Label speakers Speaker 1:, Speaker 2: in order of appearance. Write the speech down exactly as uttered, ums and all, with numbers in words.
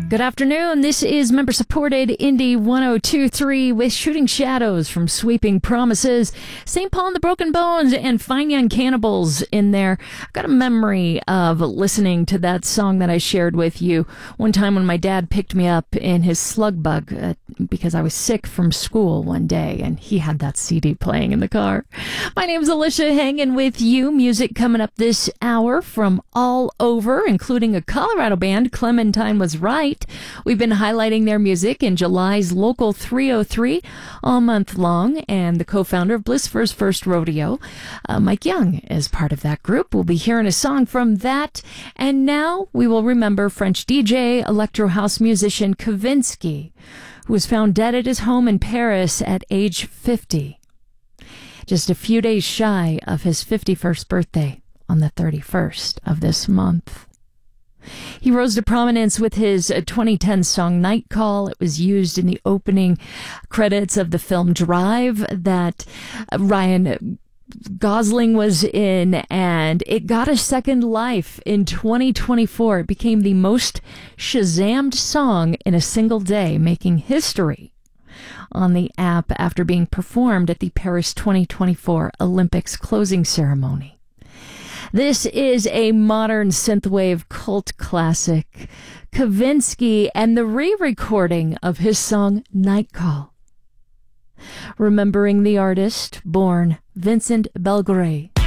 Speaker 1: Good afternoon. This is member-supported Indie one oh two point three with Shooting Shadows from Sweeping Promises, Saint Paul and the Broken Bones, and Fine Young Cannibals in there. I've got a memory of listening to that song that I shared with you one time when my dad picked me up in his slug bug uh, because I was sick from school one day, and he had that C D playing in the car. My name's Alicia, hanging with you. Music coming up this hour from all over, including a Colorado band, Clementine Was Right. We've been highlighting their music in July's Local three oh three all month long, and the co-founder of Bliss First First Rodeo, uh, Mike Young, is part of that group. We'll be hearing a song from that, and now we will remember French D J, electro house musician Kavinsky, who was found dead at his home in Paris at age fifty, just a few days shy of his fifty-first birthday on the thirty-first of this month. He rose to prominence with his twenty ten song Night Call. It was used in the opening credits of the film Drive that Ryan Gosling was in, and it got a second life in twenty twenty-four. It became the most Shazammed song in a single day, making history on the app after being performed at the Paris twenty twenty-four Olympics closing ceremony. This is a modern synthwave cult classic, Kavinsky, and the re-recording of his song Night Call. Remembering the artist, born Vincent Belgray.